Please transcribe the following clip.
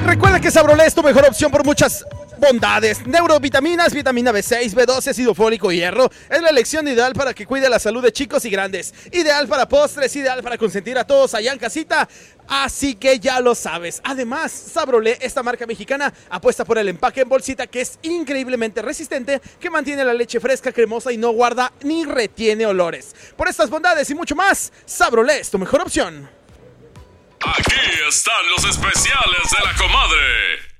Recuerda que Sabrolé es tu mejor opción por muchas bondades. Neurovitaminas, vitamina B6, B12, ácido fólico y hierro. Es la elección ideal para que cuide la salud de chicos y grandes. Ideal para postres, ideal para consentir a todos allá en casita. Así que ya lo sabes. Además, Sabrolé, esta marca mexicana, apuesta por el empaque en bolsita que es increíblemente resistente, que mantiene la leche fresca, cremosa y no guarda ni retiene olores. Por estas bondades y mucho más, Sabrolé es tu mejor opción. Aquí están los especiales de la comadre.